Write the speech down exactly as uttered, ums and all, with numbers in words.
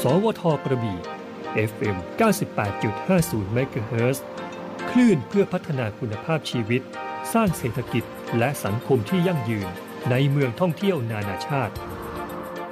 สวทกระบี่ เอฟ เอ็ม เก้าสิบแปดจุดห้าศูนย์ เมกะเฮิรตซ์ คลื่นเพื่อพัฒนาคุณภาพชีวิตสร้างเศรษฐกิจและสังคมที่ยั่งยืนในเมืองท่องเที่ยวนานาชาติ